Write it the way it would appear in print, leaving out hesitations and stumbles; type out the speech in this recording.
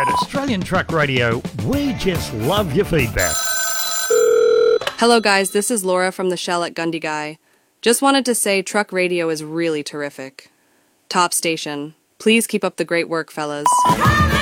At Australian Truck Radio, we just love your feedback. Hello guys, this is Laura from the Shell at Gundy Guy. Just wanted to say Truck Radio is really terrific. Top station. Please keep up the great work, fellas.